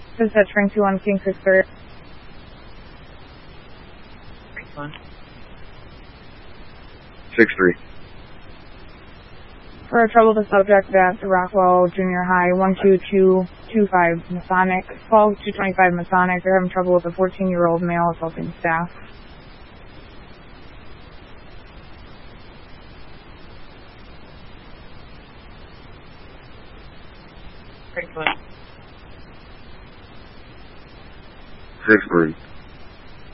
Is that Train 21 King 63? Train 1. 6-3. For trouble the subject at Rockwell Junior High, 12225 Masonic, 12225 Masonic. They're having trouble with a 14-year-old male assaulting staff. Train 1. 6-3.